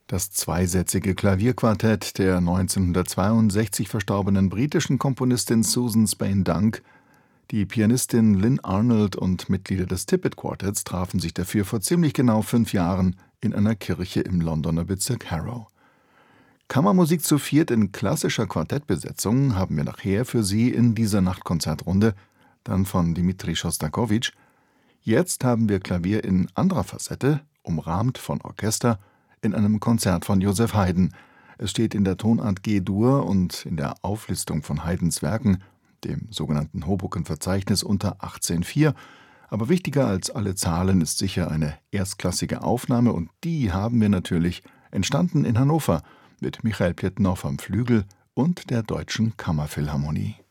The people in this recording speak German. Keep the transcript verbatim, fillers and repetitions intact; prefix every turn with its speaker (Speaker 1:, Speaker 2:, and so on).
Speaker 1: Das zweisätzige Klavierquartett der neunzehnhundertzweiundsechzig verstorbenen britischen Komponistin Susan Spain-Dunk, die Pianistin Lynn Arnold und Mitglieder des Tippett Quartetts trafen sich dafür vor ziemlich genau fünf Jahren in einer Kirche im Londoner Bezirk Harrow. Kammermusik zu viert in klassischer Quartettbesetzung haben wir nachher für Sie in dieser Nachtkonzertrunde, dann von Dmitri Schostakowitsch. Jetzt haben wir Klavier in anderer Facette, umrahmt von Orchester, in einem Konzert von Joseph Haydn. Es steht in der Tonart G-Dur und in der Auflistung von Haydns Werken, dem sogenannten Hoboken-Verzeichnis, unter achtzehn vier. Aber wichtiger als alle Zahlen ist sicher eine erstklassige Aufnahme, und die haben wir natürlich, entstanden in Hannover mit Michael Pletnow am Flügel und der Deutschen Kammerphilharmonie.